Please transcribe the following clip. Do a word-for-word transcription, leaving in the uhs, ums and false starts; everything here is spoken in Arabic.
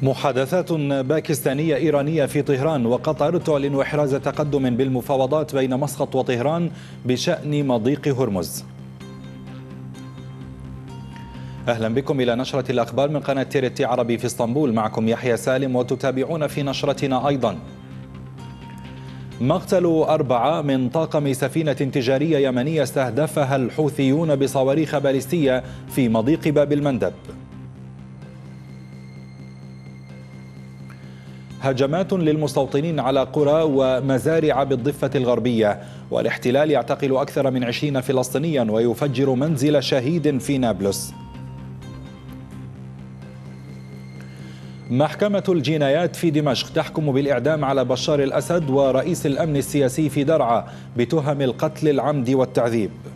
محادثات باكستانية إيرانية في طهران، وقطر تعلن إحراز تقدم بالمفاوضات بين مسقط وطهران بشأن مضيق هرمز. أهلا بكم إلى نشرة الأخبار من قناة تيرتي عربي في اسطنبول، معكم يحيى سالم، وتتابعون في نشرتنا أيضا مقتل أربعة من طاقم سفينة تجارية يمنية استهدفها الحوثيون بصواريخ باليستية في مضيق باب المندب. هجمات للمستوطنين على قرى ومزارع بالضفة الغربية، والاحتلال يعتقل أكثر من عشرين فلسطينيا ويفجر منزل شهيد في نابلس. محكمة الجنايات في دمشق تحكم بالإعدام على بشار الأسد ورئيس الأمن السياسي في درعا بتهم القتل العمد والتعذيب.